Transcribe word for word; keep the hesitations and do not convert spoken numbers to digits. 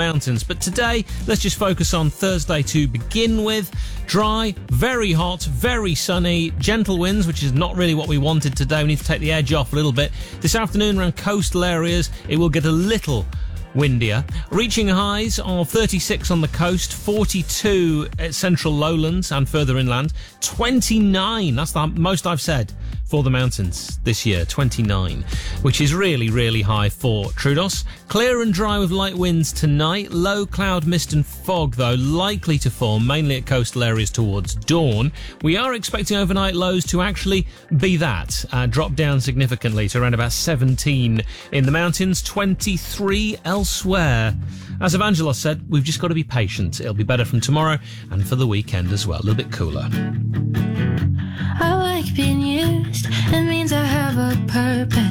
mountains. But today, let's just focus on Thursday to begin with. Dry, very hot, very sunny, gentle winds, which is not really what we wanted today. We need to take the edge off a little bit. This afternoon around coastal areas, it will get a little windier, reaching highs of thirty-six on the coast, forty-two at central lowlands and further inland, twenty-nine, that's the most I've said for the mountains this year, twenty-nine, which is really, really high for Troodos. Clear and dry with light winds tonight, low cloud, mist and fog though likely to form mainly at coastal areas towards dawn. We are expecting overnight lows to actually be that, uh, drop down significantly to around about seventeen in the mountains, twenty-three elsewhere. As Evangelos said, we've just got to be patient. It'll be better from tomorrow and for the weekend as well, a little bit cooler. I like being used, it means I have a purpose.